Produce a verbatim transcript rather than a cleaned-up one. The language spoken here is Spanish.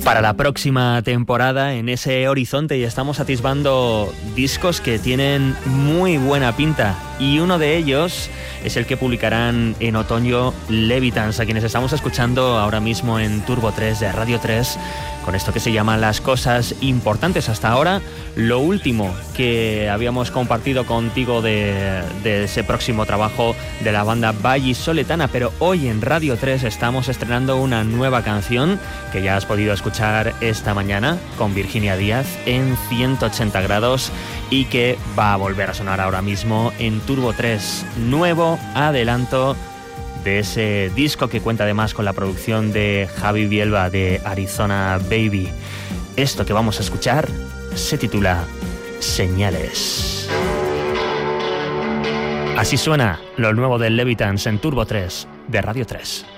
para la próxima temporada en ese horizonte, y estamos atisbando discos que tienen muy buena pinta, y uno de ellos es el que publicarán en otoño Levitans, a quienes estamos escuchando ahora mismo en Turbo tres de Radio tres, con esto que se llama Las Cosas Importantes. Hasta ahora, lo último que habíamos compartido contigo de, de ese próximo trabajo de la banda vallisoletana, pero hoy en Radio tres estamos estrenando una nueva canción que ya has podido escuchar esta mañana con Virginia Díaz en ciento ochenta grados y que va a volver a sonar ahora mismo en Turbo tres. Nuevo adelanto de ese disco que cuenta además con la producción de Javi Bielba de Arizona Baby. Esto que vamos a escuchar se titula Señales. Así suena lo nuevo de Levitans en Turbo tres de Radio tres.